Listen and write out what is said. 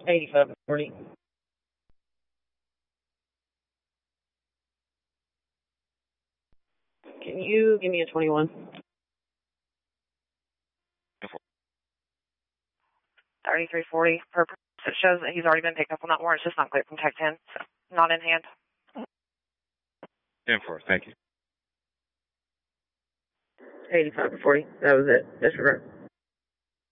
8540. Can you give me a 21? 3340. Purpose. It shows that he's already been picked up on that warrant. It's just not clear from Tech 10. So not in hand. 10-4. Thank you. 8540. That was it. Disregard.